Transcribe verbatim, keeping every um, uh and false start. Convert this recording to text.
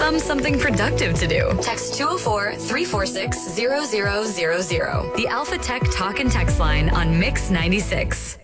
becomes something productive to do. Text two oh four, three four six, zero zero zero zero. The Alpha Tech Talk and Text line on Mix ninety-six.